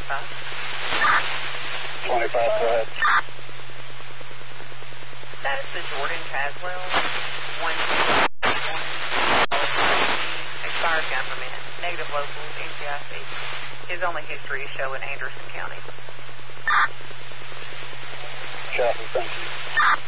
25, go ahead. Status to Jordan Caswell, 1 expired gun permit, negative locals, NCIC. His only history is showing Anderson County. Copy, thank you.